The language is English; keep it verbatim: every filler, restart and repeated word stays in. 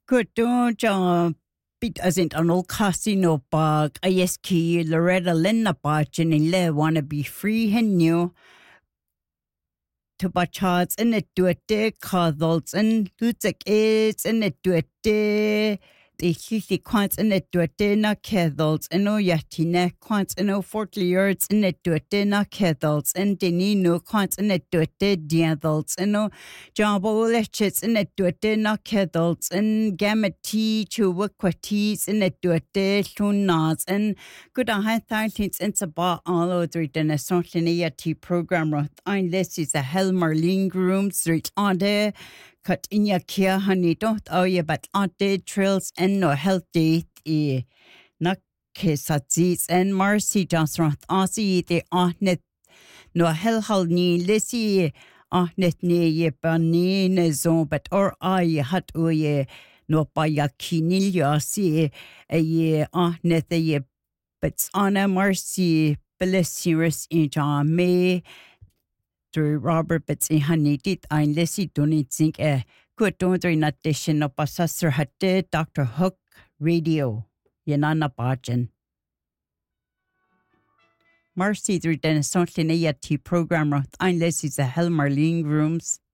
Good job. Bit as in an old casino bag. I S K Loretta Lena Bachin in Le wanna be free hen new. To bachats and it do it de cadals and lutek is and it do it de. The Hili quants and it do it de na kedals and no yatina quants and no forty yards and it do it de na kedals and deni no quants and it do it de diadals and no jumbo lechits and it do it de na kedals and gamma tea to workwatis and it do it de lunas and good on high thirteens and about all over the National tea program roth ein this is a hell marlene grooms right on there. Cut in your care, honey, don't oh yeah, but on day trails and no healthy e not kiss and Marcy Johnson Aussie the on net no hell hol ni lissy on net ne ye bunny ne zone but or I had oh yeah no by ya kinil ya see a ye on net ye but on a Marcy Belisirus in John May. Robert Betsy Honey did ein Lissy Donit Zink a good donor in addition of Bassasser Hatte Doctor Hook Radio Yanana Bajan. Marcy through Dennis Sontlin tea program ein Lissy's a Hell Marlene Rooms.